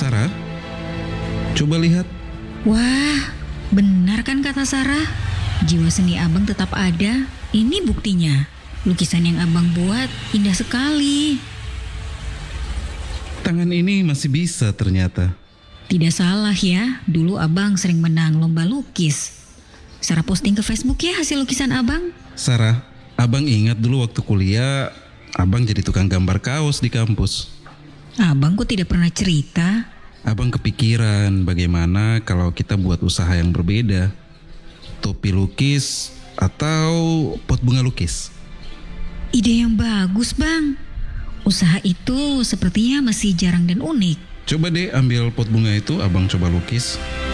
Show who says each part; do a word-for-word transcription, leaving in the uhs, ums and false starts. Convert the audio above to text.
Speaker 1: Sarah, coba lihat.
Speaker 2: Wah, benar kan kata Sarah? Jiwa seni abang tetap ada. Ini buktinya. Lukisan yang abang buat indah sekali.
Speaker 1: Tangan ini masih bisa ternyata.
Speaker 2: Tidak salah ya, dulu abang sering menang lomba lukis. Sarah posting ke Facebook ya hasil lukisan abang.
Speaker 1: Sarah, abang ingat dulu waktu kuliah, abang jadi tukang gambar kaos di kampus.
Speaker 2: Abang kok tidak pernah cerita?
Speaker 1: Abang kepikiran bagaimana kalau kita buat usaha yang berbeda. Topi lukis atau pot bunga lukis.
Speaker 2: Ide yang bagus bang. Usaha itu sepertinya masih jarang dan unik.
Speaker 1: Coba deh ambil pot bunga itu, abang coba lukis.